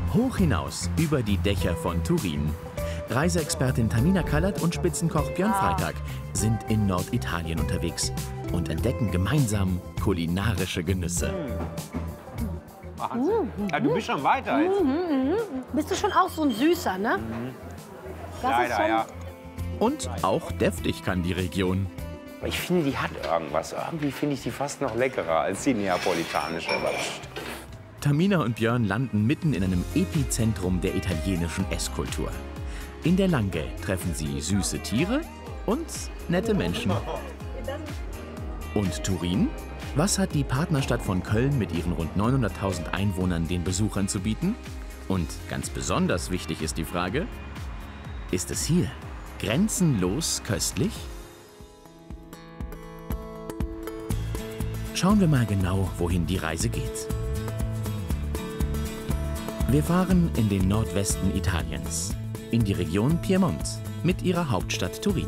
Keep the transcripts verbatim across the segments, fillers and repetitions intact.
Hoch hinaus über die Dächer von Turin. Reiseexpertin Tamina Kallert und Spitzenkoch Björn Freitag sind in Norditalien unterwegs und entdecken gemeinsam kulinarische Genüsse. Wahnsinn. Ja, du bist schon weiter jetzt. Mhm, mh. Bist du schon auch so ein Süßer, ne? Mhm. Das Leider, ist schon... ja. Und auch deftig kann die Region. Ich finde, die hat irgendwas. Irgendwie finde ich die fast noch leckerer als die neapolitanische. Tamina und Björn landen mitten in einem Epizentrum der italienischen Esskultur. In der Langhe treffen sie süße Tiere und nette Menschen. Und Turin? Was hat die Partnerstadt von Köln mit ihren rund neunhunderttausend Einwohnern den Besuchern zu bieten? Und ganz besonders wichtig ist die Frage, ist es hier grenzenlos köstlich? Schauen wir mal genau, wohin die Reise geht. Wir fahren in den Nordwesten Italiens, in die Region Piemont mit ihrer Hauptstadt Turin.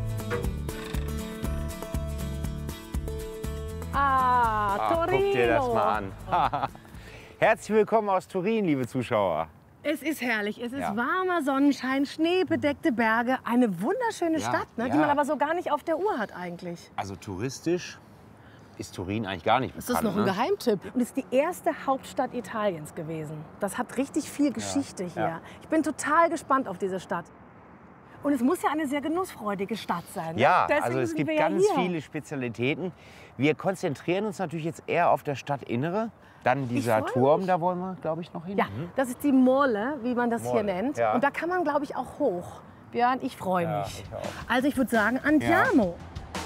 Ah, Ah, Torino. guck dir das mal an. Herzlich willkommen aus Turin, liebe Zuschauer. Es ist herrlich. Es ist Ja. warmer Sonnenschein, schneebedeckte Berge. Eine wunderschöne Ja, Stadt, ne, die ja. man aber so gar nicht auf der Uhr hat eigentlich. Also touristisch ist Turin eigentlich gar nicht Ist bekannt. das noch ein ne? Geheimtipp? Und es ist die erste Hauptstadt Italiens gewesen. Das hat richtig viel Geschichte hier. ja. Ich bin total gespannt auf diese Stadt. Und es muss ja eine sehr genussfreudige Stadt sein. Ne? Ja, Deswegen also es sind gibt wir ja ganz hier. viele Spezialitäten. Wir konzentrieren uns natürlich jetzt eher auf das Stadtinnere. Dann dieser freu Turm, mich. da wollen wir, glaube ich, noch hin. Ja, das ist die Mole, wie man das hier Mole, nennt. ja. Und da kann man, glaube ich, auch hoch. Björn, ich freue Ja, mich. ich auch. Also ich würde sagen, andiamo.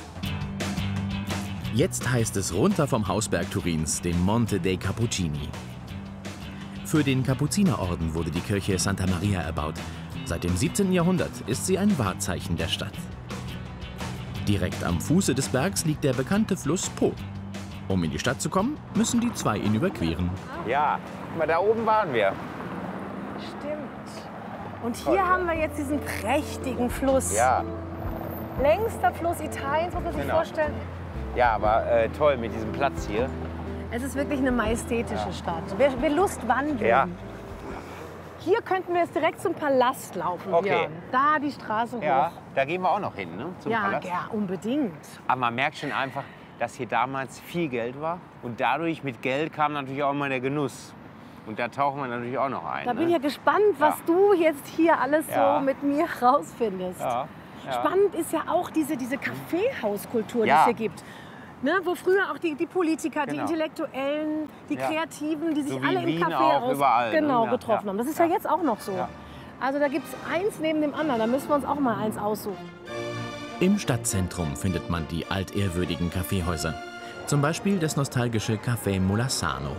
Jetzt heißt es runter vom Hausberg Turins, den Monte dei Cappuccini. Für den Kapuzinerorden wurde die Kirche Santa Maria erbaut. Seit dem siebzehnten Jahrhundert ist sie ein Wahrzeichen der Stadt. Direkt am Fuße des Bergs liegt der bekannte Fluss Po. Um in die Stadt zu kommen, müssen die zwei ihn überqueren. Ja, guck mal, da oben waren wir. Stimmt. Und hier Toll, ja. haben wir jetzt diesen prächtigen Fluss. Ja, Längster Fluss Italiens, muss man sich Genau. vorstellen. ja aber äh, toll mit diesem Platz hier. Es ist wirklich eine majestätische Stadt. Wer, wer Lust wandern. Ja. Hier könnten wir jetzt direkt zum Palast laufen, Okay. Björn. Da die Straße Ja, hoch. da gehen wir auch noch hin, ne? Zum Ja, Palast. ja, unbedingt. Aber man merkt schon einfach, dass hier damals viel Geld war. Und dadurch mit Geld kam natürlich auch immer der Genuss. Und da tauchen wir natürlich auch noch ein. Da bin ich ne? ja gespannt, was Ja. du jetzt hier alles Ja. so mit mir rausfindest. Ja, ja. Spannend ist ja auch diese, diese Kaffeehauskultur, die Ja. es hier gibt. Ne, wo früher auch die, die Politiker, die Genau. Intellektuellen, die Ja. Kreativen, die sich So wie alle im Wien Café auch, aus überall, ne? genau, Ja, getroffen ja. haben. Das ist ja, Ja. jetzt auch noch so. Ja. Also da gibt es eins neben dem anderen. Da müssen wir uns auch mal eins aussuchen. Im Stadtzentrum findet man die altehrwürdigen Kaffeehäuser. Zum Beispiel das nostalgische Café Molassano.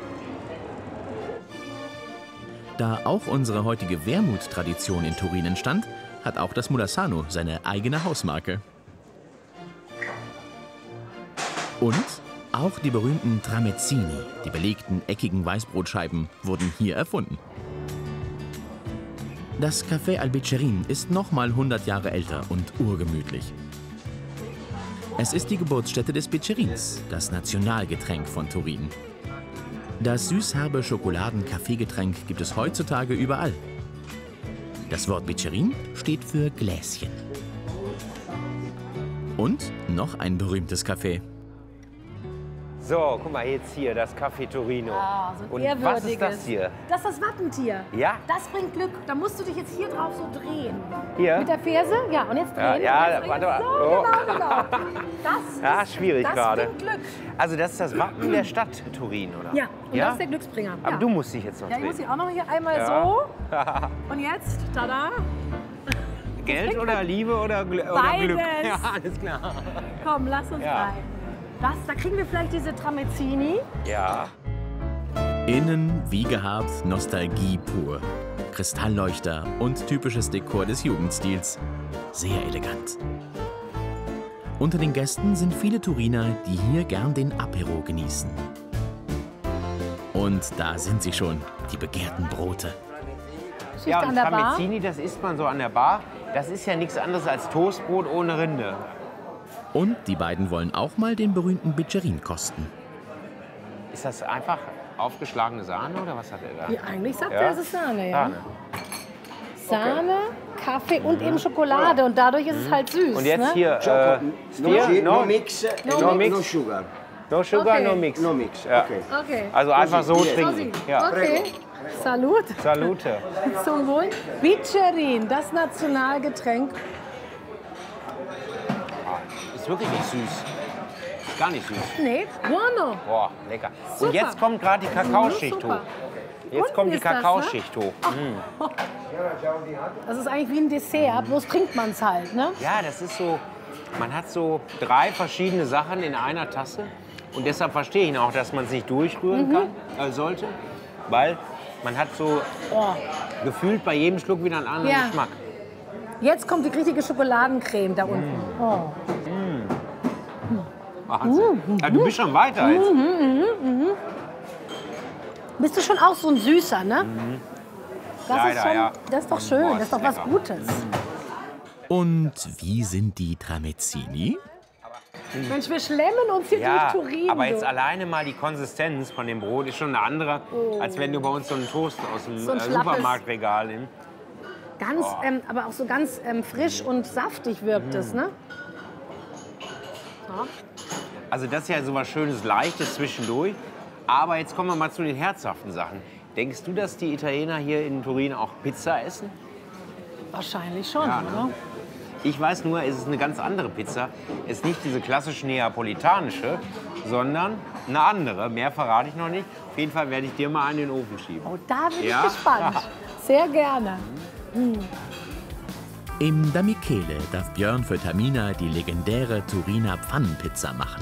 Da auch unsere heutige Wermut-Tradition in Turin entstand, hat auch das Molassano seine eigene Hausmarke. Und auch die berühmten Tramezzini, die belegten eckigen Weißbrotscheiben, wurden hier erfunden. Das Café Albicerin ist noch mal hundert Jahre älter und urgemütlich. Es ist die Geburtsstätte des Bicerins, das Nationalgetränk von Turin. Das süß-herbe Schokoladen-Kaffeegetränk gibt es heutzutage überall. Das Wort Bicerin steht für Gläschen. Und noch ein berühmtes Café. So, guck mal jetzt hier, das Café Torino. Ah, so ein Und ehrwürdiges. was ist das hier? Das ist das Wappentier. Ja? Das bringt Glück. Da musst du dich jetzt hier drauf so drehen. Hier? Mit der Ferse? Ja, und jetzt drehen. Ja, und ja, jetzt warte drehen. mal. So, Oh. genau, genau. Das Ja, ist, schwierig das gerade. bringt Glück. Also das ist das Wappen der Stadt Turin, oder? Ja, und Ja? das ist der Glücksbringer. Aber ja. du musst dich jetzt noch Ja, ich muss drehen. hier auch noch hier einmal Ja. so. Und jetzt, tada. Geld oder Liebe oder, Gl oder Glück? Beides. Ja, alles klar. Komm, lass uns Ja. rein. Das, da kriegen wir vielleicht diese Tramezzini. Ja. Innen, wie gehabt, Nostalgie pur. Kristallleuchter und typisches Dekor des Jugendstils. Sehr elegant. Unter den Gästen sind viele Turiner, die hier gern den Apero genießen. Und da sind sie schon, die begehrten Brote. Schicht Ja, an und der Bar. Tramezzini, das isst man so an der Bar. Das ist ja nichts anderes als Toastbrot ohne Rinde. Und die beiden wollen auch mal den berühmten Bicerin kosten. Ist das einfach Aufgeschlagene Sahne oder was hat er da? Ja, eigentlich sagt Ja. er, es ist Sahne, ja. Sahne. Sahne, Kaffee und eben Schokolade. Und dadurch ist es halt süß. Und jetzt ne? hier, äh, No, hier, no, no, mix, No no, mix. no sugar. no sugar, Okay. no mix. No mix. Ja. Okay. Okay. Also einfach so Così, trinken. Così. Ja. Okay. Salut. Salute. Zum Wohl. Bicerin, das Nationalgetränk. Ist wirklich nicht süß. Ist gar nicht süß. Nee, buono. Boah, lecker. Super. Und jetzt kommt gerade die Kakaoschicht Super. hoch. Jetzt Unten kommt die ist das, ne? Kakaoschicht hoch. Mm. Das ist eigentlich wie ein Dessert, bloß trinkt man es halt, ne? Ja, das ist so, man hat so drei verschiedene Sachen in einer Tasse. Und deshalb verstehe ich auch, dass man es nicht durchrühren kann, äh, sollte. Weil man hat so Oh. gefühlt bei jedem Schluck wieder einen anderen Ja. Geschmack. Jetzt kommt die richtige Schokoladencreme da unten. Oh. Wahnsinn. Ja, du bist schon weiter jetzt. Bist du schon auch so ein Süßer, ne? Das, Leider, ist schon, ja. das ist doch schön, Boah, das ist doch was lecker. Gutes. Und wie sind die Tramezzini? Mensch, wir schlemmen uns hier Ja, durch Turin. aber jetzt du. alleine mal die Konsistenz von dem Brot ist schon eine andere, als wenn du bei uns so einen Toast aus dem So ein äh, schlappes- Supermarktregal nimmst. Ganz, ähm, aber auch so ganz ähm, frisch und saftig wirkt es, ne? Ja. Also das ist ja so was Schönes, Leichtes zwischendurch. Aber jetzt kommen wir mal zu den herzhaften Sachen. Denkst du, dass die Italiener hier in Turin auch Pizza essen? Wahrscheinlich schon, Ja, ne? oder? Ich weiß nur, es ist eine ganz andere Pizza. Es ist nicht diese klassische neapolitanische, sondern eine andere. Mehr verrate ich noch nicht. Auf jeden Fall werde ich dir mal einen in den Ofen schieben. Oh, da bin Ja? ich gespannt. Sehr gerne. Im Da Michele darf Björn für Tamina die legendäre Turiner Pfannenpizza machen.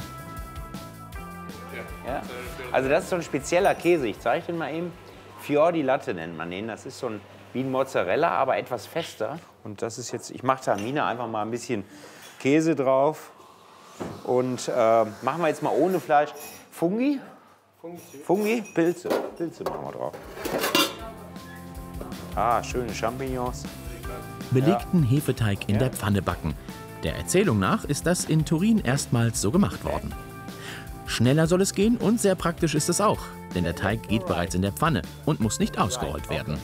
Ja? Also das ist so ein spezieller Käse. Ich zeige den mal eben. Fior di Latte nennt man den. Das ist so ein, wie ein Mozzarella, aber etwas fester. Und das ist jetzt, ich mache Tamina einfach mal ein bisschen Käse drauf. Und äh, machen wir jetzt mal ohne Fleisch. Fungi? Fungi? Pilze. Pilze machen wir drauf. Ah, schöne Champignons. Belegten Hefeteig in der Pfanne backen. Der Erzählung nach ist das in Turin erstmals so gemacht worden. Schneller soll es gehen und sehr praktisch ist es auch, denn der Teig geht bereits in der Pfanne und muss nicht ausgerollt werden.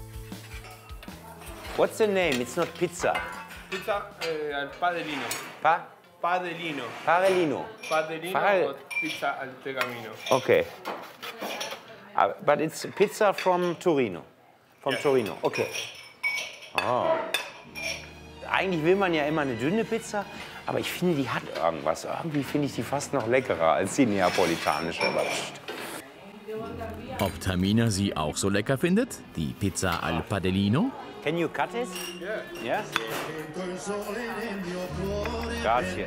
What's the name? It's not pizza. Pizza eh, al padellino. Pa? Padellino. Parellino. Padellino Pare- o pizza al tegamino. Okay. Uh, but it's pizza from Torino. From Torino. Okay. Oh. Eigentlich will man ja immer eine dünne Pizza, aber ich finde, die hat irgendwas. Irgendwie finde ich die fast noch leckerer als die neapolitanische. Aber pst. Ob Tamina sie auch so lecker findet, die Pizza al Padellino? Can you cut it? Yeah. Yeah? Grazie.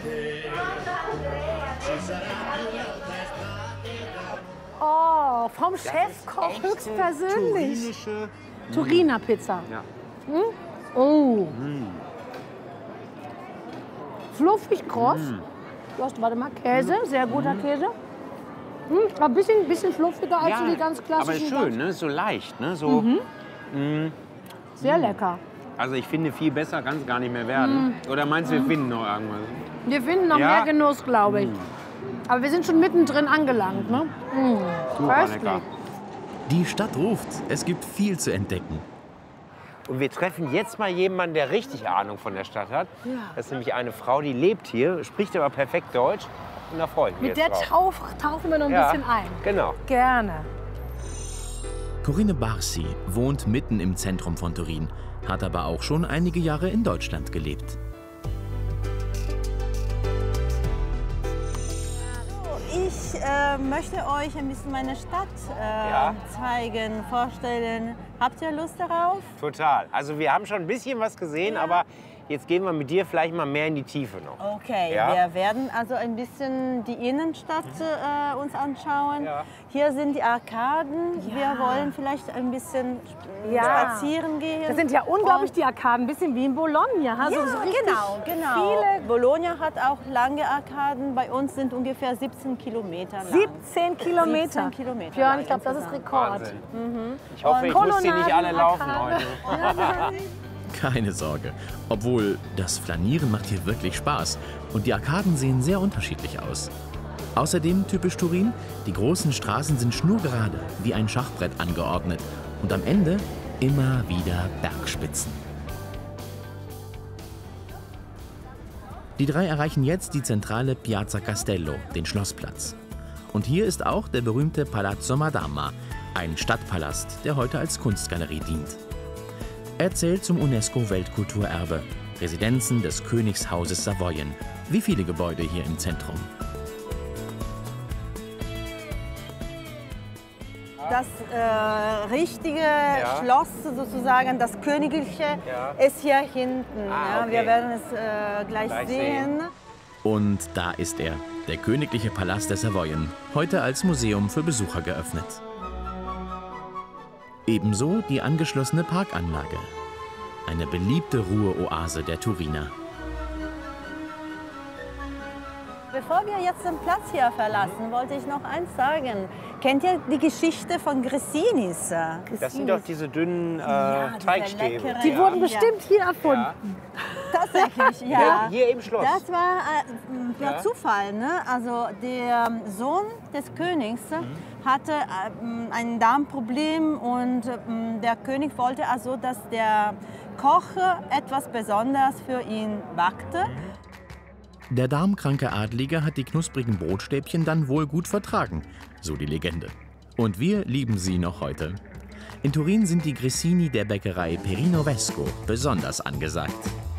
Oh, vom Chefkoch höchstpersönlich. Turinische. Turiner Pizza. Ja. Oh. Fluffig kross. Du hast, warte mal, Käse, sehr guter Käse. Mm, aber ein bisschen, bisschen fluffiger als so die ganz klassischen. aber ist schön, ne? So leicht, ne? So, Sehr lecker. Also ich finde, viel besser kann es gar nicht mehr werden. Oder meinst du, wir finden noch irgendwas? Wir finden noch Ja? mehr Genuss, glaube ich. Aber wir sind schon mittendrin angelangt, ne? Mm. Super Köstlich. lecker. Die Stadt ruft, es gibt viel zu entdecken. Und wir treffen jetzt mal jemanden, der richtig Ahnung von der Stadt hat. Ja. Das ist nämlich eine Frau, die lebt hier, spricht aber perfekt Deutsch. Und da freue ich mich Mit jetzt der drauf. tauf, tauchen wir noch ein Ja, bisschen ein. Genau. Gerne. Corinne Barsi wohnt mitten im Zentrum von Turin, hat aber auch schon einige Jahre in Deutschland gelebt. Ich äh, möchte euch ein bisschen meine Stadt äh, Ja. zeigen, vorstellen. Habt ihr Lust darauf? Total. Also wir haben schon ein bisschen was gesehen, aber jetzt gehen wir mit dir vielleicht mal mehr in die Tiefe noch. Okay, Ja. wir werden also ein bisschen die Innenstadt äh, uns anschauen. Ja. Hier sind die Arkaden. Ja. Wir wollen vielleicht ein bisschen Ja. spazieren gehen. Das sind ja unglaublich die Arkaden, ein bisschen wie in Bologna. Also Ja, so richtig genau, genau. Viele Bologna hat auch lange Arkaden. Bei uns sind ungefähr siebzehn Kilometer lang. siebzehn Kilometer. siebzehn Kilometer Björn, lang ich glaube, das ist insgesamt. Rekord. Wahnsinn. Ich hoffe, ich muss die nicht alle laufen heute. Keine Sorge. Obwohl, das Flanieren macht hier wirklich Spaß. Und die Arkaden sehen sehr unterschiedlich aus. Außerdem typisch Turin, die großen Straßen sind schnurgerade, wie ein Schachbrett angeordnet. Und am Ende immer wieder Bergspitzen. Die drei erreichen jetzt die zentrale Piazza Castello, den Schlossplatz. Und hier ist auch der berühmte Palazzo Madama, ein Stadtpalast, der heute als Kunstgalerie dient. Er zählt zum UNESCO-Weltkulturerbe, Residenzen des Königshauses Savoyen. Wie viele Gebäude hier im Zentrum? Das äh, richtige ja. Schloss, sozusagen das königliche, ja. ist hier hinten. Ah, okay. Ja, wir werden es äh, gleich, gleich sehen. sehen. Und da ist er, der königliche Palast der Savoyen, heute als Museum für Besucher geöffnet. Ebenso die angeschlossene Parkanlage, eine beliebte Ruheoase der Turiner. Bevor wir jetzt den Platz hier verlassen, wollte ich noch eins sagen. Kennt ihr die Geschichte von Grissinis? Das sind doch diese dünnen äh, ja, Teigstäbe. Die ja. wurden bestimmt hier erfunden. Ja. Tatsächlich, ja. ja. Hier im Schloss. Das war äh, per ja. Zufall. Ne? Also der Sohn des Königs mhm. hatte äh, ein Darmproblem und äh, der König wollte also, dass der Koch etwas Besonderes für ihn backte. Mhm. Der darmkranke Adlige hat die knusprigen Brotstäbchen dann wohl gut vertragen, so die Legende. Und wir lieben sie noch heute. In Turin sind die Grissini der Bäckerei Perino Vesco besonders angesagt.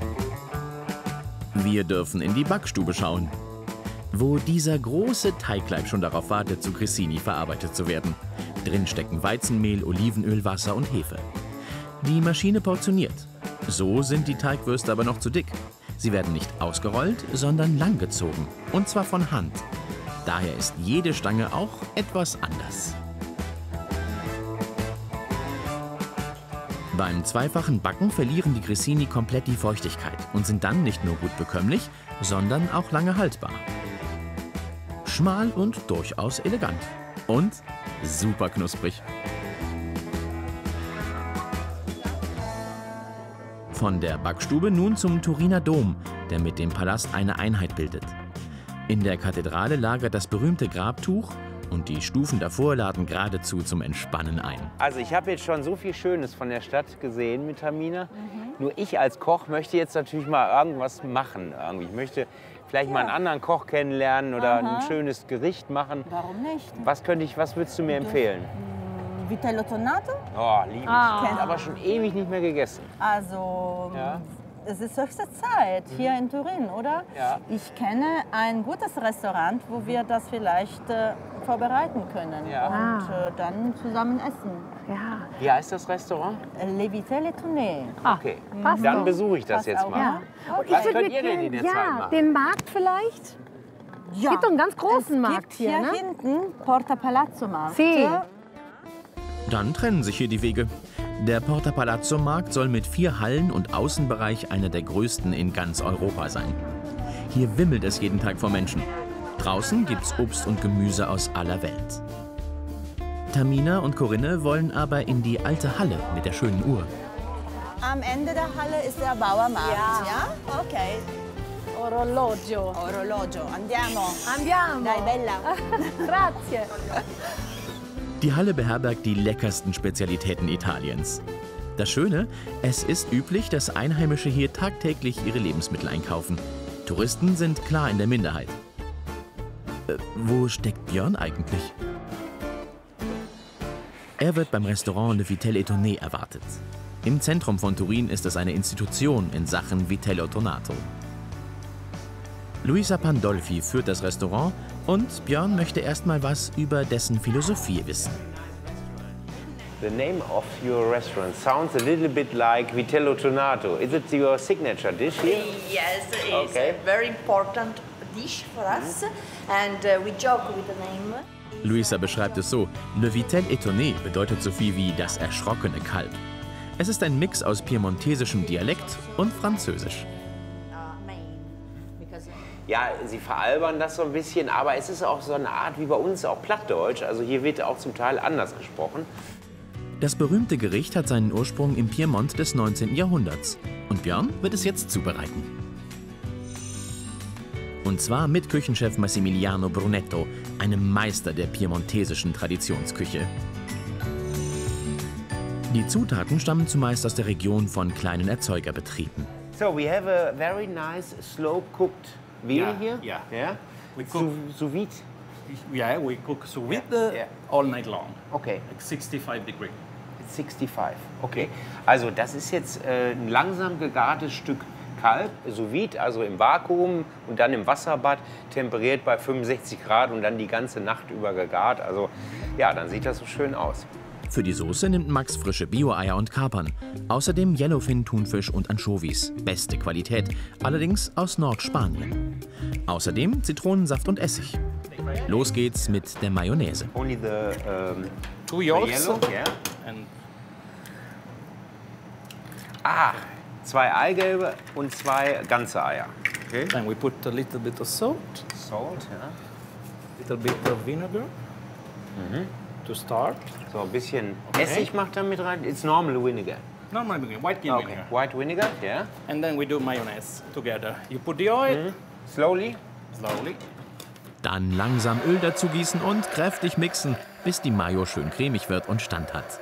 Wir dürfen in die Backstube schauen, wo dieser große Teigleib schon darauf wartet, zu Grissini verarbeitet zu werden. Drin stecken Weizenmehl, Olivenöl, Wasser und Hefe. Die Maschine portioniert. So sind die Teigwürste aber noch zu dick. Sie werden nicht ausgerollt, sondern langgezogen. Und zwar von Hand. Daher ist jede Stange auch etwas anders. Beim zweifachen Backen verlieren die Grissini komplett die Feuchtigkeit und sind dann nicht nur gut bekömmlich, sondern auch lange haltbar. Schmal und durchaus elegant. Und super knusprig. Von der Backstube nun zum Turiner Dom, der mit dem Palast eine Einheit bildet. In der Kathedrale lagert das berühmte Grabtuch und die Stufen davor laden geradezu zum Entspannen ein. Also ich habe jetzt schon so viel Schönes von der Stadt gesehen mit Tamina. Mhm. Nur ich als Koch möchte jetzt natürlich mal irgendwas machen. Irgendwie. Ich möchte vielleicht ja. mal einen anderen Koch kennenlernen oder Aha. ein schönes Gericht machen. Warum nicht? Was könnte ich, was würdest du mir empfehlen? Vitello Tonato? Oh, liebe ich. Ah. Ich habe aber schon ewig nicht mehr gegessen. Also, ja. es ist höchste Zeit hier mhm. in Turin, oder? Ja. Ich kenne ein gutes Restaurant, wo wir das vielleicht äh, vorbereiten können ja. und ah. äh, dann zusammen essen. Ja. Wie heißt das Restaurant? Le Vitello Tonato. Ah, okay, passt dann auch. besuche ich das Passt jetzt auch. mal. Ja. Und Was ich könnt ihr denn in der ja, Zeit machen? Den Markt vielleicht? Ja. Es gibt doch einen ganz großen es Markt gibt hier, hier ne? hinten Porta Palazzo Markt. Sie. Dann trennen sich hier die Wege. Der Porta Palazzo Markt soll mit vier Hallen und Außenbereich einer der größten in ganz Europa sein. Hier wimmelt es jeden Tag vor Menschen. Draußen gibt's Obst und Gemüse aus aller Welt. Tamina und Corinne wollen aber in die alte Halle mit der schönen Uhr. Am Ende der Halle ist der Bauermarkt. Ja. Ja? Okay. Orologio. Orologio. Andiamo. Andiamo. Dai, bella. Grazie. Die Halle beherbergt die leckersten Spezialitäten Italiens. Das Schöne, es ist üblich, dass Einheimische hier tagtäglich ihre Lebensmittel einkaufen. Touristen sind klar in der Minderheit. Äh, wo steckt Björn eigentlich? Er wird beim Restaurant Le Vitello Tonato erwartet. Im Zentrum von Turin ist es eine Institution in Sachen Vitello Tonato. Luisa Pandolfi führt das Restaurant und Björn möchte erst mal was über dessen Philosophie wissen. The name of your restaurant sounds a little bit like Vitello Tonato. Is it your signature dish here? Yes, it's Okay. a very important dish for us, and uh, we joke with the name. Luisa beschreibt es so: Le Vitello Tonato bedeutet so viel wie das erschrockene Kalb. Es ist ein Mix aus piemontesischem Dialekt und Französisch. Uh, main, because Ja, sie veralbern das so ein bisschen, aber es ist auch so eine Art wie bei uns auch Plattdeutsch. Also hier wird auch zum Teil anders gesprochen. Das berühmte Gericht hat seinen Ursprung im Piemont des neunzehnten Jahrhunderts. Und Björn wird es jetzt zubereiten. Und zwar mit Küchenchef Massimiliano Brunetto, einem Meister der piemontesischen Traditionsküche. Die Zutaten stammen zumeist aus der Region von kleinen Erzeugerbetrieben. So, we have a very nice slow-cooked veal Yeah, here. yeah. Yeah. We Sous, cook, sous vide. yeah, we cook sous vide Yeah, yeah. all night long, Okay. like sixty-five degree. sixty-five. Okay. Also das ist jetzt äh, ein langsam gegartes Stück Kalb, sous vide, also im Vakuum und dann im Wasserbad, temperiert bei fünfundsechzig Grad und dann die ganze Nacht über gegart. Also ja, dann sieht das so schön aus. Für die Soße nimmt Max frische Bio-Eier und Kapern. Außerdem Yellowfin-Thunfisch und Anchovies. Beste Qualität, allerdings aus Nordspanien. Außerdem Zitronensaft und Essig. Los geht's mit der Mayonnaise. Only the, um, Two the yolks yellow, yeah. and Ah, zwei Eigelbe und zwei ganze Eier. Okay. then we put a little bit of salt, Salt, ja. little bit of vinegar to start. So ein bisschen Okay. Essig macht da mit rein. It's normal vinegar. Normal vinegar, white cane Okay. vinegar. White vinegar, yeah. And then we do mayonnaise together. You put the oil Slowly. slowly. Dann langsam Öl dazu gießen und kräftig mixen, bis die Mayo schön cremig wird und Stand hat.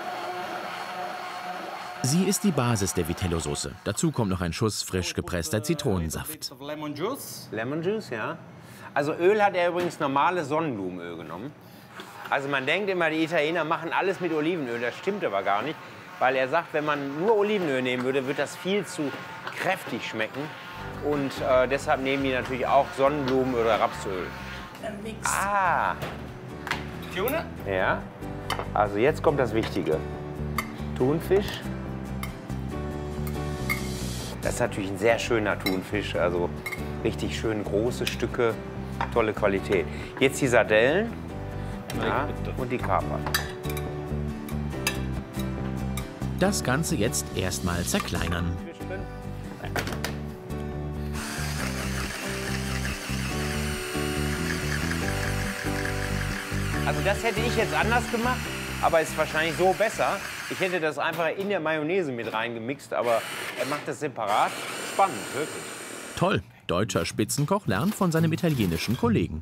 Sie ist die Basis der Vitello-Soße. Dazu kommt noch ein Schuss frisch gepresster Zitronensaft. Bits of lemon juice. Lemon Juice, ja. Also Öl hat er übrigens normales Sonnenblumenöl genommen. Also man denkt immer, die Italiener machen alles mit Olivenöl. Das stimmt aber gar nicht. Weil er sagt, wenn man nur Olivenöl nehmen würde, wird das viel zu kräftig schmecken. Und äh, deshalb nehmen die natürlich auch Sonnenblumen- oder Rapsöl. And mix. Ah, Tuna. ja. Also jetzt kommt das Wichtige. Thunfisch. Das ist natürlich ein sehr schöner Thunfisch, also richtig schön große Stücke, tolle Qualität. Jetzt die Sardellen ja, und die Kapern. Das Ganze jetzt erstmal zerkleinern. Also das hätte ich jetzt anders gemacht, aber ist wahrscheinlich so besser. Ich hätte das einfach in der Mayonnaise mit reingemixt, aber er macht das separat. Spannend, wirklich. Toll, deutscher Spitzenkoch lernt von seinem italienischen Kollegen.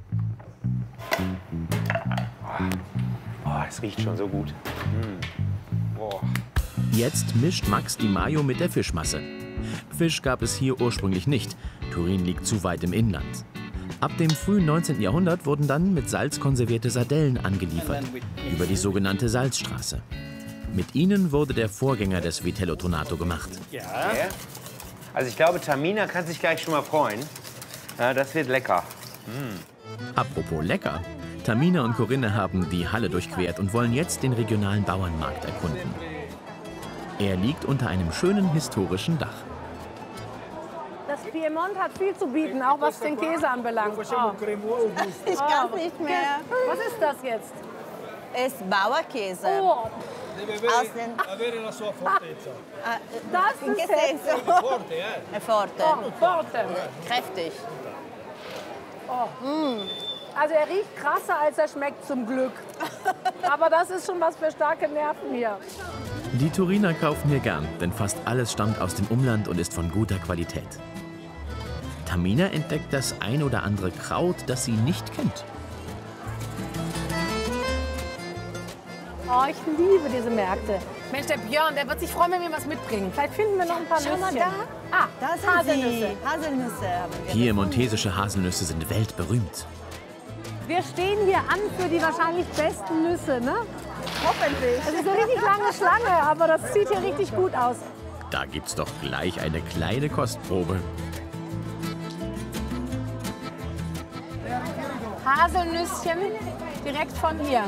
Oh, es riecht schon so gut. Mm. Boah. Jetzt mischt Max die Mayo mit der Fischmasse. Fisch gab es hier ursprünglich nicht. Turin liegt zu weit im Inland. Ab dem frühen neunzehnten Jahrhundert wurden dann mit Salz konservierte Sardellen angeliefert, über die sogenannte Salzstraße. Mit ihnen wurde der Vorgänger des Vitello Tonato gemacht. Yeah. Ja. Also ich glaube, Tamina kann sich gleich schon mal freuen. Ja, das wird lecker. Apropos lecker. Tamina und Corinne haben die Halle durchquert und wollen jetzt den regionalen Bauernmarkt erkunden. Er liegt unter einem schönen historischen Dach. Das Piemont hat viel zu bieten, auch was den Käse anbelangt. Oh. Ich kann nicht mehr. Was ist das jetzt? Ist Bauerkäse. Oh, Aus den Avere la sua fortezza. das in che ist heftig. senso? Forte, eh? È forte. Oh, Forte. Kräftig. Also er riecht krasser, als er schmeckt, zum Glück. Aber das ist schon was für starke Nerven hier. Die Turiner kaufen hier gern, denn fast alles stammt aus dem Umland und ist von guter Qualität. Tamina entdeckt das ein oder andere Kraut, das sie nicht kennt. Oh, ich liebe diese Märkte. Mensch, der Björn, der wird sich freuen, wenn wir was mitbringen. Vielleicht finden wir noch ein paar Schau mal Nüsschen. da. Ah, Da sind Haselnüsse. sie. Haselnüsse haben wir. Piemontesische Haselnüsse sind weltberühmt. Wir stehen hier an für die wahrscheinlich besten Nüsse, ne? Hoffentlich. Es ist eine richtig lange Schlange, aber das sieht hier richtig gut aus. Da gibt's doch gleich eine kleine Kostprobe. Haselnüsschen direkt von hier.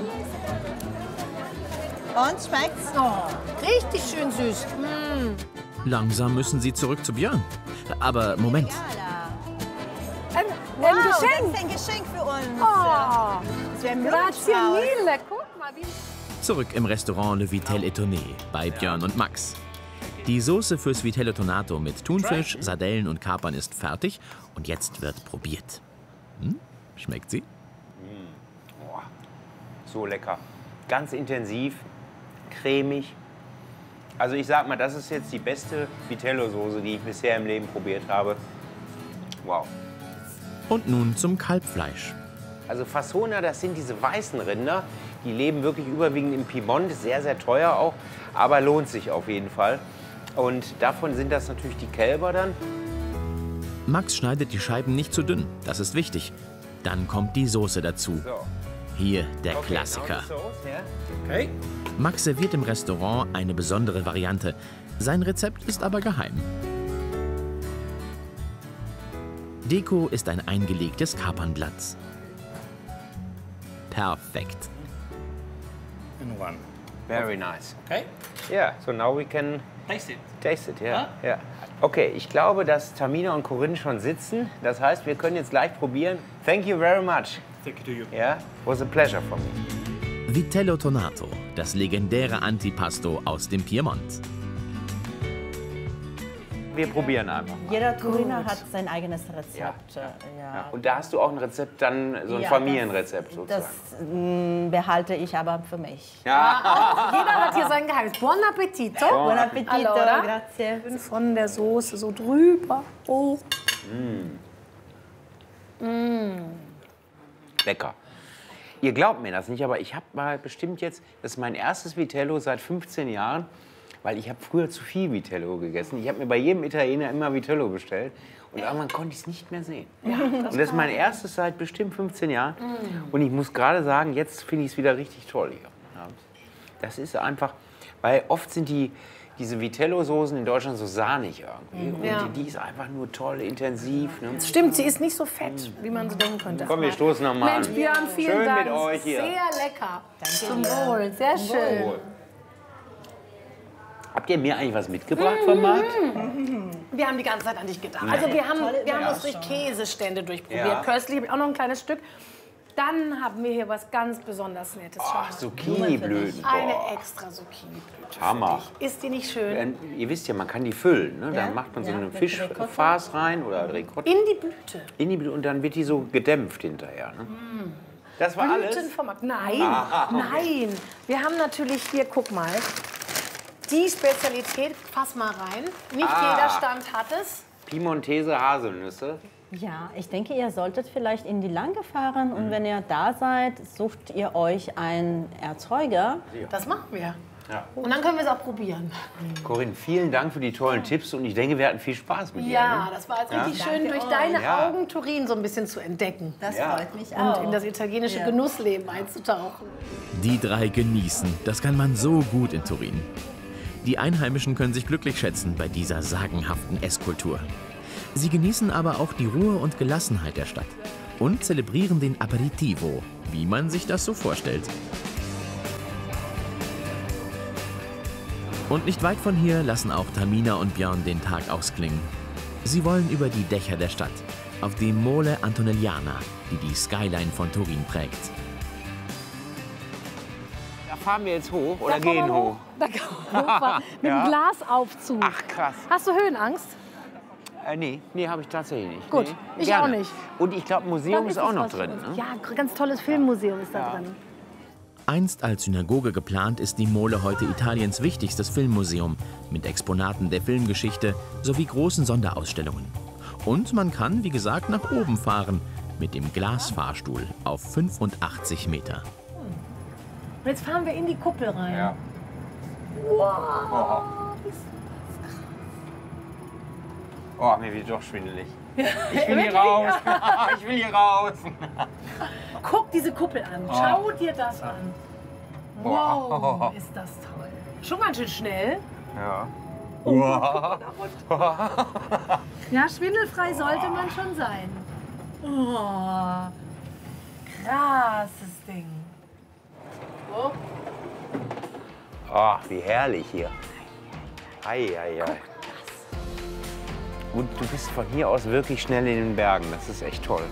Und schmeckt's? Oh, richtig schön süß. Mm. Langsam müssen sie zurück zu Björn. Aber Moment, Ein, Wow, ein das Geschenk. ist ein Geschenk für uns. Oh, Das wäre grazie mille. Guck mal, wie... zurück im Restaurant Le Vitel Étonné bei Björn und Max. Die Soße fürs Vitello Tonato mit Thunfisch, Sardellen und Kapern ist fertig und jetzt wird probiert. Hm? Schmeckt sie? Boah, so lecker. Ganz intensiv, cremig. Also ich sag mal, das ist jetzt die beste Vitello-Soße, die ich bisher im Leben probiert habe. Wow. Und nun zum Kalbfleisch. Also Fassona, das sind diese weißen Rinder. Die leben wirklich überwiegend im Piemont, sehr, sehr teuer auch, aber lohnt sich auf jeden Fall. Und davon sind das natürlich die Kälber dann. Max schneidet die Scheiben nicht zu dünn, das ist wichtig. Dann kommt die Soße dazu. So. Hier der Okay, Klassiker. now the sauce, yeah. Okay. Max serviert im Restaurant eine besondere Variante. Sein Rezept ist aber geheim. Deko ist ein eingelegtes Kapernblatt. Perfekt. And one. Very nice. Okay. Yeah, so now we can Taste it. taste it, yeah. Yeah. Okay, ich glaube, dass Tamina und Corinne schon sitzen. Das heißt, wir können jetzt gleich probieren. Thank you very much. Thank you to you. Yeah, it was a pleasure for me. Vitello Tonato, das legendäre Antipasto aus dem Piemont. Wir probieren einfach. Jeder Turiner hat sein eigenes Rezept. Ja, Ja. Ja. Und da hast du auch ein Rezept, dann so ein Ja, Familienrezept sozusagen. Das mh, behalte ich aber für mich. Ja. Jeder hat hier sein Geheimnis. Buon appetito. Buon appetito, Allora. grazie. Von der Soße so drüber. Oh. Lecker. Ihr glaubt mir das nicht, aber ich habe mal bestimmt jetzt, das ist mein erstes Vitello seit fünfzehn Jahren, weil ich habe früher zu viel Vitello gegessen. Ich habe mir bei jedem Italiener immer Vitello bestellt und irgendwann konnte ich es nicht mehr sehen. und das ist mein erstes seit bestimmt fünfzehn Jahren. Und ich muss gerade sagen, jetzt finde ich es wieder richtig toll hier. Das ist einfach, weil oft sind die diese Vitello-Soßen in Deutschland so sahnig irgendwie. Und Ja. die, die ist einfach nur toll, intensiv. Ne? Stimmt, sie ist nicht so fett, wie man so denken könnte. Komm, wir stoßen noch mal Mensch, an. Björn, vielen Schön Dank. mit euch hier. Sehr lecker. Zum Wohl, sehr schön. Wohl. Habt ihr mir eigentlich was mitgebracht vom Markt? Wir haben die ganze Zeit an dich gedacht. Also wir haben, wir haben uns durch Käsestände durchprobiert. Ja. Köstlich, auch noch ein kleines Stück. Dann haben wir hier was ganz besonders Nettes. Schau Ach, mal. Zucchini-Blüten. Eine Boah. extra Zucchini-Blüte. Hammer. für dich. Ist die nicht schön? Ähm, Ihr wisst ja, man kann die füllen. Ne? Da macht man so Ja, eine mit Fischfarce rein oder Ricotta In die Blüte. in die Blüte und dann wird die so gedämpft hinterher. Ne? Das war alles. Blüten vom Markt. Nein, Ah, okay. nein. Wir haben natürlich hier, guck mal, die Spezialität, fass mal rein. Nicht Ah. jeder Stand hat es. Piemontese Haselnüsse. Ja, ich denke, ihr solltet vielleicht in die Lange fahren und wenn ihr da seid, sucht ihr euch einen Erzeuger. Das machen wir. Ja. Und dann können wir es auch probieren. Corinne, vielen Dank für die tollen Tipps und ich denke, wir hatten viel Spaß mit dir. Ja, Ne? das war jetzt Ja? richtig schön, Danke durch euch. deine Ja. Augen Turin so ein bisschen zu entdecken. Das Ja. freut mich Und auch. in das italienische Ja. Genussleben einzutauchen. Die drei genießen, das kann man so gut in Turin. Die Einheimischen können sich glücklich schätzen bei dieser sagenhaften Esskultur. Sie genießen aber auch die Ruhe und Gelassenheit der Stadt und zelebrieren den Aperitivo, wie man sich das so vorstellt. Und nicht weit von hier lassen auch Tamina und Björn den Tag ausklingen. Sie wollen über die Dächer der Stadt, auf die Mole Antonelliana, die die Skyline von Turin prägt. Da fahren wir jetzt hoch oder Da kommen gehen wir hoch? Da kommen wir hoch. Mit Ja. einem Glasaufzug. Ach, krass. Hast du Höhenangst? Äh, nee, nee, habe ich tatsächlich nicht. Gut, nee. ich Gerne. auch nicht. Und ich glaube, Museum Dann ist auch es noch was für drin. uns. Ne? Ja, ganz tolles Filmmuseum ist da Ja. drin. Einst als Synagoge geplant, ist die Mole heute Italiens wichtigstes Filmmuseum mit Exponaten der Filmgeschichte sowie großen Sonderausstellungen. Und man kann, wie gesagt, nach oben fahren mit dem Glasfahrstuhl auf fünfundachtzig Meter. Und jetzt fahren wir in die Kuppel rein. Ja. Wow. Oh, mir wird doch schwindelig. Ich will hier raus. Ich will hier raus. Guck diese Kuppel an. Schau dir das an. Wow, ist das toll. Schon ganz schön schnell. Ja. Ja, schwindelfrei sollte man schon sein. Oh, krasses Ding. Oh. Ach, wie herrlich hier. Ei, ei, ei. Und du bist von hier aus wirklich schnell in den Bergen. Das ist echt toll.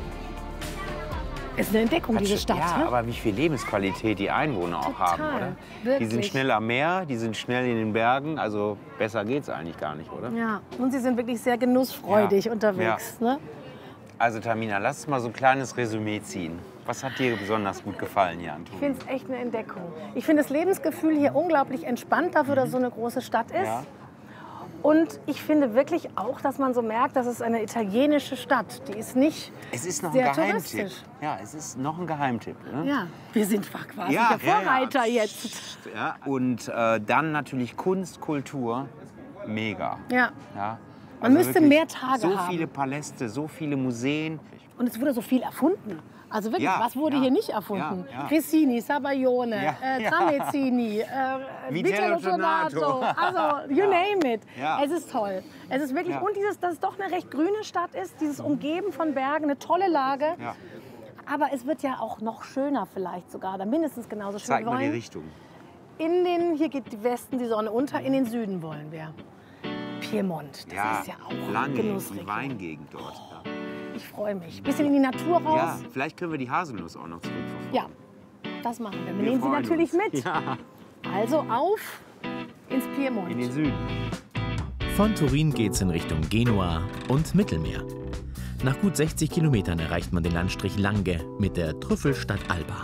Ist eine Entdeckung, diese Stadt. Ja, ne? aber wie viel Lebensqualität die Einwohner auch haben, oder? Die wirklich. sind schnell am Meer, die sind schnell in den Bergen. Also besser geht's eigentlich gar nicht, oder? Ja, und sie sind wirklich sehr genussfreudig Ja. unterwegs. Ne? Also Tamina, lass uns mal so ein kleines Resümee ziehen. Was hat dir besonders gut gefallen hier an Ich Turin? finde es echt eine Entdeckung. Ich finde das Lebensgefühl hier unglaublich entspannt dafür, dass es so eine große Stadt ist. Ja. Und ich finde wirklich auch, dass man so merkt, dass es eine italienische Stadt. Die ist nicht Es ist noch sehr ein Geheimtipp. touristisch. Ja, es ist noch ein Geheimtipp. Ne? Ja, wir sind quasi Ja, der ja, Vorreiter ja. jetzt. Ja, und äh, dann natürlich Kunst, Kultur, mega. Ja. Ja, Man müsste wirklich mehr Tage so haben. viele Paläste, so viele Museen. Und es wurde so viel erfunden. Also wirklich, Ja, was wurde ja, hier nicht erfunden? ja, ja. Crissini, Sabaglione, Ja, äh, ja. Tramezzini, äh, Vitello Vitello Donato. Donato. Also, you Ja. name it. Ja. Es ist toll. Es ist wirklich, Ja. und dieses, dass es doch eine recht grüne Stadt ist, dieses Umgeben von Bergen, eine tolle Lage. Ja. Aber es wird ja auch noch schöner vielleicht sogar, oder mindestens genauso schön. Zeig Wir mal die wollen Richtung. in den, hier geht die Westen die Sonne unter, in den Süden wollen wir. Piemont, das Ja, ist ja auch lange, die Genussregion. Weingegend dort. Ja. Ich freue mich. Bisschen in die Natur raus. Ja, vielleicht können wir die Haselnuss auch noch zurückverfolgen. Ja, das machen wir. Wir, Wir nehmen sie freuen natürlich uns. mit. Ja, Also auf ins Piemont. in den Süden. Von Turin geht's in Richtung Genua und Mittelmeer. Nach gut sechzig Kilometern erreicht man den Landstrich Langhe mit der Trüffelstadt Alba.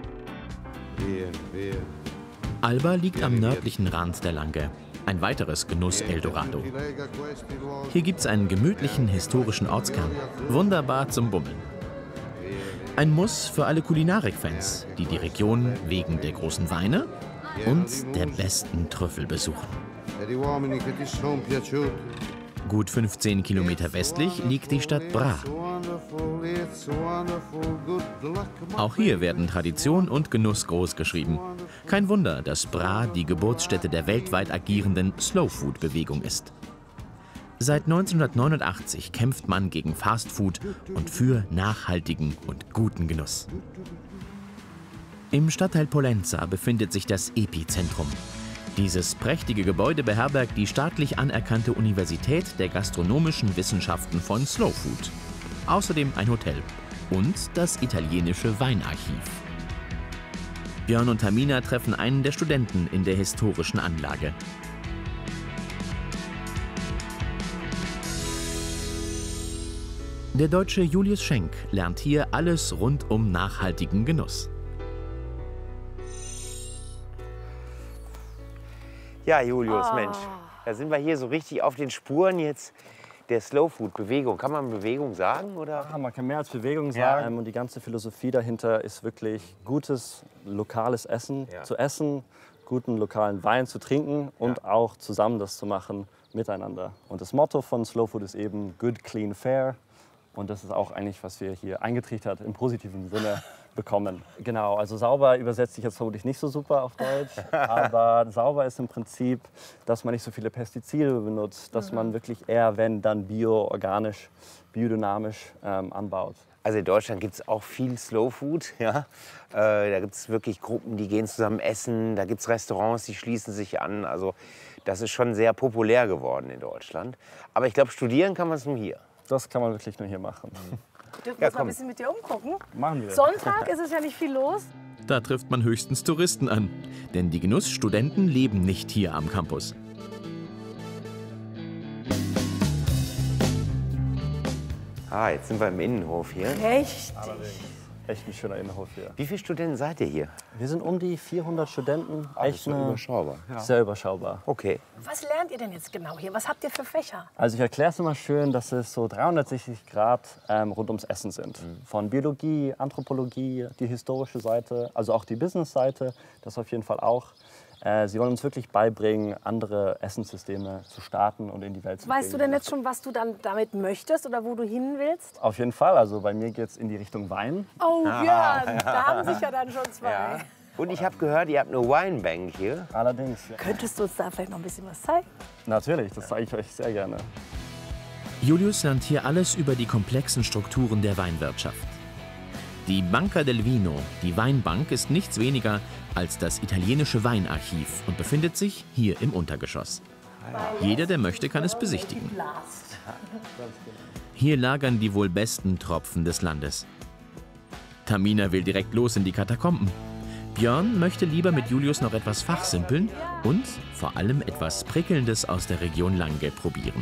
Alba liegt am nördlichen Rand der Langhe. Ein weiteres Genuss-Eldorado. Hier gibt's einen gemütlichen historischen Ortskern. Wunderbar zum Bummeln. Ein Muss für alle Kulinarik-Fans, die die Region wegen der großen Weine und der besten Trüffel besuchen. Gut fünfzehn Kilometer westlich liegt die Stadt Bra. Auch hier werden Tradition und Genuss großgeschrieben. Kein Wunder, dass Bra die Geburtsstätte der weltweit agierenden Slow-Food-Bewegung ist. Seit neunzehnhundertneunundachtzig kämpft man gegen Fastfood und für nachhaltigen und guten Genuss. Im Stadtteil Pollenza befindet sich das Epizentrum. Dieses prächtige Gebäude beherbergt die staatlich anerkannte Universität der gastronomischen Wissenschaften von Slow Food. Außerdem ein Hotel und das italienische Weinarchiv. Björn und Tamina treffen einen der Studenten in der historischen Anlage. Der Deutsche Julius Schenk lernt hier alles rund um nachhaltigen Genuss. Ja, Julius, Ah. Mensch, da sind wir hier so richtig auf den Spuren jetzt der Slow-Food-Bewegung. Kann man Bewegung sagen? Oder? Ja, man kann mehr als Bewegung Ja. sagen. Und die ganze Philosophie dahinter ist wirklich gutes, lokales Essen Ja. zu essen, guten lokalen Wein zu trinken und auch zusammen das zu machen miteinander. Und das Motto von Slow Food ist eben Good, Clean, Fair. Und das ist auch eigentlich, was wir hier eingetrichtert im positiven Sinne bekommen. Genau, also sauber übersetzt sich jetzt vermutlich nicht so super auf Deutsch, aber sauber ist im Prinzip, dass man nicht so viele Pestizide benutzt, dass man wirklich eher, wenn, dann bio, organisch, biodynamisch ähm, anbaut. Also in Deutschland gibt es auch viel Slow Food. Ja? Äh, da gibt es wirklich Gruppen, die gehen zusammen essen. Da gibt es Restaurants, die schließen sich an. Also das ist schon sehr populär geworden in Deutschland. Aber ich glaube, studieren kann man es nur hier. Das kann man wirklich nur hier machen. Wir dürfen Ja, uns mal ein komm. bisschen mit dir umgucken. Machen wir. Sonntag ist es ja nicht viel los. Da trifft man höchstens Touristen an. Denn die Genussstudenten leben nicht hier am Campus. Ah, jetzt sind wir im Innenhof hier. Echt? Echt ein schöner Innenhof hier. Wie viele Studenten seid ihr hier? Wir sind um die vierhundert Studenten. Echt doch eine, überschaubar. sehr überschaubar. Okay. Was lernt ihr denn jetzt genau hier? Was habt ihr für Fächer? Also ich erkläre es immer schön, dass es so dreihundertsechzig Grad ähm, rund ums Essen sind. Von Biologie, Anthropologie, die historische Seite, also auch die Business-Seite, das auf jeden Fall auch. Äh, sie wollen uns wirklich beibringen, andere Essenssysteme zu starten und in die Welt zu bringen. Weißt du denn jetzt schon, was du dann damit möchtest oder wo du hin willst? Auf jeden Fall. Also bei mir geht es in die Richtung Wein. Oh ja, da haben sich ja dann schon zwei. Ja. Und ich habe gehört, ihr habt eine Winebank hier. Allerdings, ja. Könntest du uns da vielleicht noch ein bisschen was zeigen? Natürlich, das zeige ich euch sehr gerne. Julius lernt hier alles über die komplexen Strukturen der Weinwirtschaft. Die Banca del Vino, die Weinbank, ist nichts weniger als das italienische Weinarchiv und befindet sich hier im Untergeschoss. Jeder, der möchte, kann es besichtigen. Hier lagern die wohl besten Tropfen des Landes. Tamina will direkt los in die Katakomben. Björn möchte lieber mit Julius noch etwas fachsimpeln und vor allem etwas Prickelndes aus der Region Langhe probieren.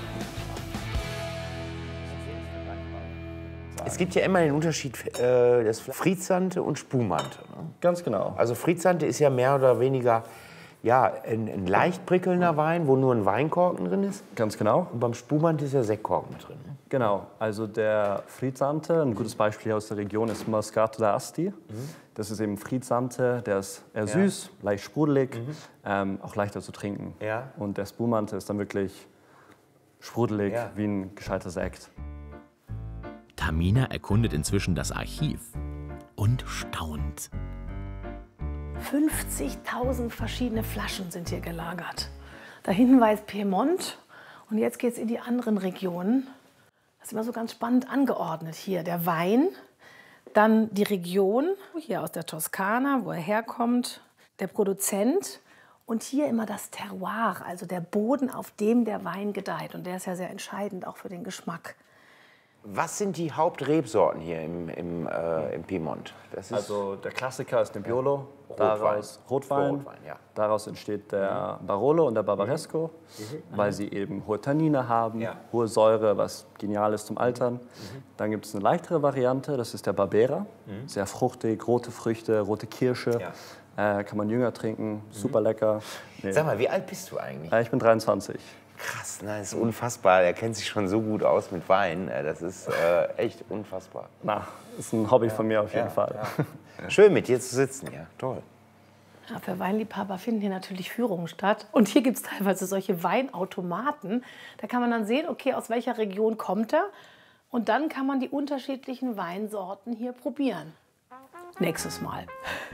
Es gibt ja immer den Unterschied, äh, das Frizzante und Spumante. Ne? Ganz genau. Also Frizzante ist ja mehr oder weniger Ja, ein, ein leicht prickelnder Wein, wo nur ein Weinkorken drin ist. Ganz genau. Und beim Spumant ist ja Sektkorken mit drin. Genau, also der Frizzante, ein gutes Beispiel aus der Region ist Moscato d'Asti. Mhm. Das ist eben Frizzante, der ist eher ja. süß, leicht sprudelig, mhm. ähm, auch leichter zu trinken. Ja. Und der Spumante ist dann wirklich sprudelig, ja. wie ein gescheiter Sekt. Tamina erkundet inzwischen das Archiv und staunt. fünfzigtausend verschiedene Flaschen sind hier gelagert. Da hinten war jetzt Piemont und jetzt geht es in die anderen Regionen. Das ist immer so ganz spannend angeordnet. Hier der Wein, dann die Region, hier aus der Toskana, wo er herkommt, der Produzent und hier immer das Terroir, also der Boden, auf dem der Wein gedeiht. Und der ist ja sehr entscheidend auch für den Geschmack. Was sind die Hauptrebsorten hier im, im, äh, im Piemont? Das ist also der Klassiker ist Nebbiolo, ja. daraus Rotwein, Rotwein ja. daraus entsteht der Barolo und der Barbaresco, mhm. weil sie eben hohe Tannine haben, ja. hohe Säure, was genial ist zum Altern. Mhm. Dann gibt es eine leichtere Variante, das ist der Barbera, mhm. sehr fruchtig, rote Früchte, rote Kirsche, ja. äh, kann man jünger trinken, super lecker. Nee. Sag mal, wie alt bist du eigentlich? Äh, ich bin dreiundzwanzig. Krass, ne, das ist unfassbar. Er kennt sich schon so gut aus mit Wein. Das ist äh, echt unfassbar. Na, ist ein Hobby ja, von mir auf jeden ja, Fall. Ja. Schön mit dir zu sitzen, ja, toll. Ja, für Weinliebhaber finden hier natürlich Führungen statt. Und hier gibt es teilweise solche Weinautomaten. Da kann man dann sehen, okay, aus welcher Region kommt er. Und dann kann man die unterschiedlichen Weinsorten hier probieren. Nächstes Mal.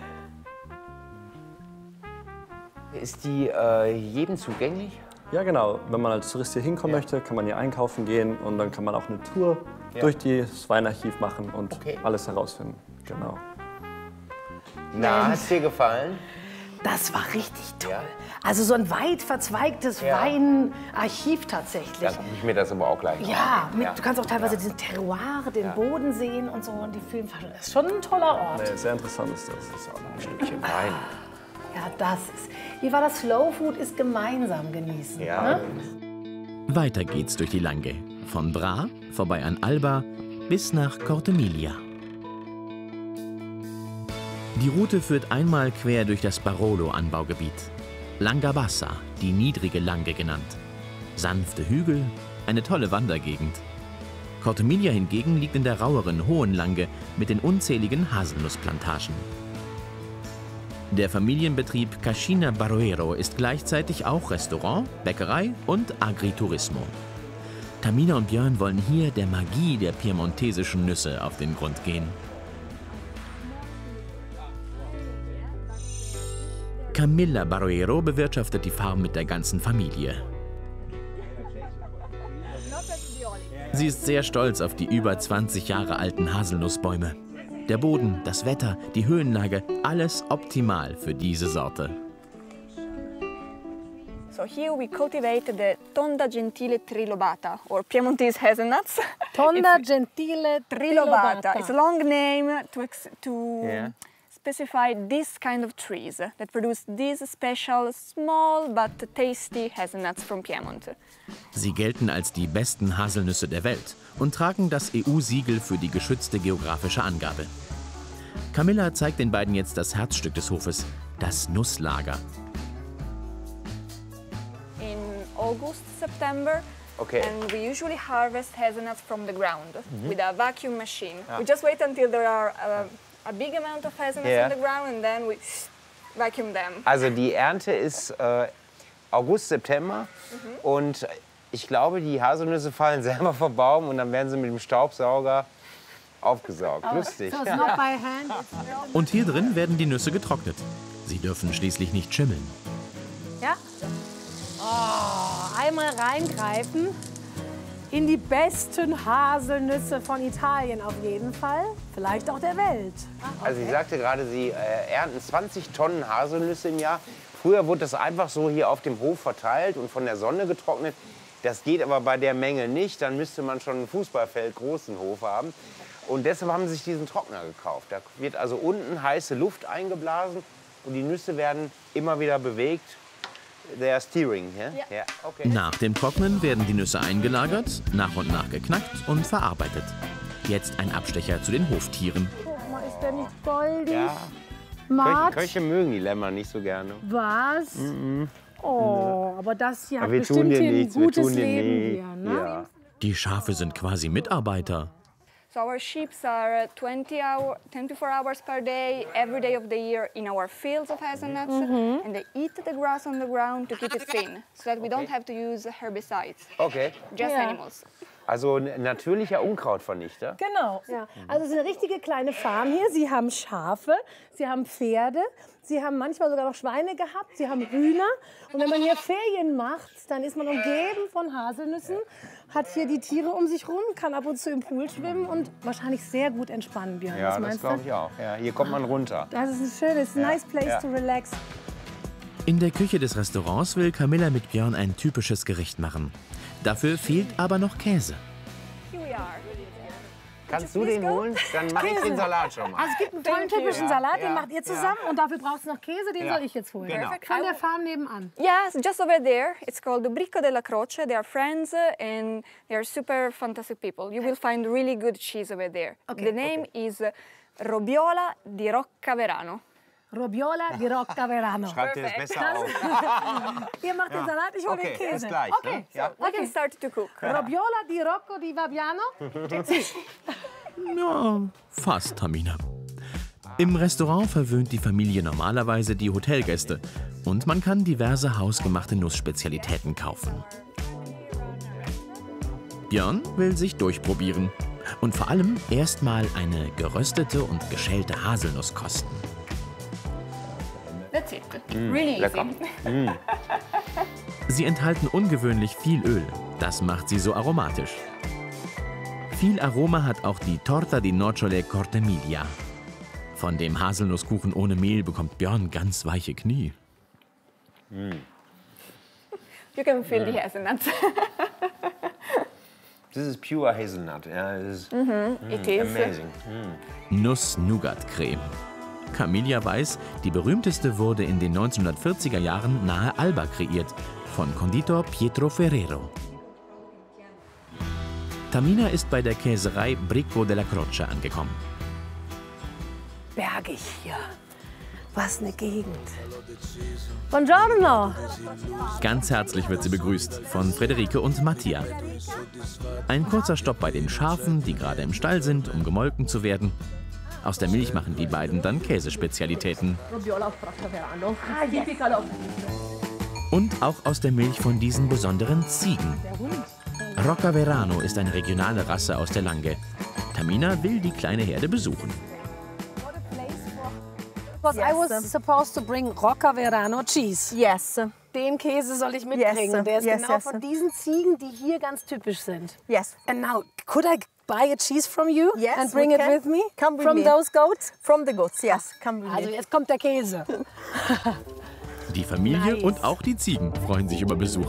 Ist die äh, jedem zugänglich? Ja, genau. Wenn man als Tourist hier hinkommen ja. möchte, kann man hier einkaufen gehen und dann kann man auch eine Tour ja. durch das Weinarchiv machen und okay. alles herausfinden. Genau. Na, hat es dir gefallen? Das war richtig toll. Ja. Also so ein weit verzweigtes ja. Weinarchiv tatsächlich. Dann gucke ich mir das aber auch gleich an. Ja, mit, ja, du kannst auch teilweise ja. diesen Terroir, den ja. Boden sehen und so. Und die Filmflasche. Das ist schon ein toller Ort. Nee, sehr interessant ist das. Das ist auch noch ein Stückchen Wein. Ja, das ist. Wie war das? Slow Food ist gemeinsam genießen. Ja. Ne? Weiter geht's durch die Langhe. Von Bra, vorbei an Alba, bis nach Cortemiglia. Die Route führt einmal quer durch das Barolo-Anbaugebiet. Langabassa, die niedrige Langhe genannt. Sanfte Hügel, eine tolle Wandergegend. Cortemiglia hingegen liegt in der raueren hohen Langhe mit den unzähligen Haselnussplantagen. Der Familienbetrieb Cascina Baroero ist gleichzeitig auch Restaurant, Bäckerei und Agriturismo. Tamina und Björn wollen hier der Magie der piemontesischen Nüsse auf den Grund gehen. Camilla Baroero bewirtschaftet die Farm mit der ganzen Familie. Sie ist sehr stolz auf die über zwanzig Jahre alten Haselnussbäume. Der Boden, das Wetter, die Höhenlage, alles optimal für diese Sorte. So here we cultivate the Tonda Gentile Trilobata, or Piemontese hazelnuts. Tonda Gentile Trilobata. It's a long name to, to yeah. specify this kind of trees that produce these special, small but tasty hazelnuts from Piemont. Sie gelten als die besten Haselnüsse der Welt und tragen das E U-Siegel für die geschützte geografische Angabe. Camilla zeigt den beiden jetzt das Herzstück des Hofes, das Nusslager. In August, September, okay. and we usually harvest hazelnuts from the ground mm-hmm. with a vacuum machine. Ah. We just wait until there are a, a big amount of hazelnuts yeah. on the ground and then we vacuum them. Also die Ernte ist äh, August, September mhm. und ich glaube, die Haselnüsse fallen selber vom Baum und dann werden sie mit dem Staubsauger aufgesaugt. Oh, lustig. So not by hand. Und hier drin werden die Nüsse getrocknet. Sie dürfen schließlich nicht schimmeln. Ja. Oh, einmal reingreifen in die besten Haselnüsse von Italien auf jeden Fall. Vielleicht auch der Welt. Ah, okay. Also ich sagte gerade, Sie äh, ernten zwanzig Tonnen Haselnüsse im Jahr. Früher wurde das einfach so hier auf dem Hof verteilt und von der Sonne getrocknet. Das geht aber bei der Menge nicht. Dann müsste man schon einen Fußballfeld großen Hof haben. Und deshalb haben sie sich diesen Trockner gekauft. Da wird also unten heiße Luft eingeblasen und die Nüsse werden immer wieder bewegt. They are steering, yeah? Ja. Yeah, okay. Nach dem Trocknen werden die Nüsse eingelagert, nach und nach geknackt und verarbeitet. Jetzt ein Abstecher zu den Hoftieren. Guck mal, ist der nicht goldig? Ja. Mart. Köche mögen die Lämmer nicht so gerne. Was? Mhm. Oh, aber das hier Aber hat wir tun bestimmt dir hier ein nichts, wir gutes tun dir Leben nichts. hier. Ne? Ja. Die Schafe sind quasi Mitarbeiter. So our sheep are twenty hour, twenty-four hours per day, every day of the year in our fields of hazelnuts, Mhm. and they eat the grass on the ground to keep it thin, so that we don't have to use herbicides. Okay. Just Ja. animals. Also ein natürlicher Unkrautvernichter. Genau. Ja. Also es ist eine richtige kleine Farm hier. Sie haben Schafe, sie haben Pferde, sie haben manchmal sogar noch Schweine gehabt, sie haben Hühner. Und wenn man hier Ferien macht, dann ist man umgeben von Haselnüssen, hat hier die Tiere um sich rum, kann ab und zu im Pool schwimmen und wahrscheinlich sehr gut entspannen, Björn. Ja, Was das meinst glaube du? ich auch. Ja, hier kommt man runter. Das ist ein schönes, nice place Ja. to relax. In der Küche des Restaurants will Camilla mit Björn ein typisches Gericht machen. Dafür fehlt aber noch Käse. Here we are. Kannst du den holen? Dann mache ich den Salat schon mal. Also es gibt einen tollen Thank you. typischen Salat, den Ja, macht ihr zusammen und dafür brauchst du noch Käse, den Ja. soll ich jetzt holen. Genau. Von der Farm nebenan. Yes, just over there. It's called the Bricco della Croce. They are friends uh, and they are super fantastic people. You will find really good cheese over there. Okay. The name is uh, Robiola di Roccaverano. Robiola di Roccaverano. Schreibt ihr das besser auf. Ihr macht den Salat, ich hole Okay, den Käse. bis gleich, Okay, ne? Ja. We can start to cook. Robiola di Rocco di Fabiano. Ja, fast, Tamina. Im Restaurant verwöhnt die Familie normalerweise die Hotelgäste und man kann diverse hausgemachte Nussspezialitäten kaufen. Björn will sich durchprobieren und vor allem erstmal eine geröstete und geschälte Haselnuss kosten. That's it. Really lecker. easy. Sie enthalten ungewöhnlich viel Öl. Das macht sie so aromatisch. Viel Aroma hat auch die Torta di Nocciole Cortemiglia. Von dem Haselnusskuchen ohne Mehl bekommt Björn ganz weiche Knie. You can feel the hazelnuts. This is pure hazelnut. Yeah, it is It is. amazing. Nuss-Nougat-Creme. Camilla weiß, die berühmteste wurde in den neunzehnhundertvierziger Jahren nahe Alba kreiert, von Konditor Pietro Ferrero. Tamina ist bei der Käserei Bricco della Croce angekommen. Bergig hier. Was eine Gegend. Buongiorno. Ganz herzlich wird sie begrüßt von Frederike und Mattia. Ein kurzer Stopp bei den Schafen, die gerade im Stall sind, um gemolken zu werden. Aus der Milch machen die beiden dann Käsespezialitäten. Und auch aus der Milch von diesen besonderen Ziegen. Roccaverano ist eine regionale Rasse aus der Lange. Tamina will die kleine Herde besuchen. Because I was supposed to bring Roccaverano cheese. Yes. Den Käse soll ich mitbringen. Yes, Der ist yes, genau yes. von diesen Ziegen, die hier ganz typisch sind. Yes. And now, could I buy a cheese from you Yes, and bring we it can. with me? Come with from me. those goats? From the goats, yes. Come with Also me. jetzt kommt der Käse. Die Familie Nice. und auch die Ziegen freuen sich über Besuch.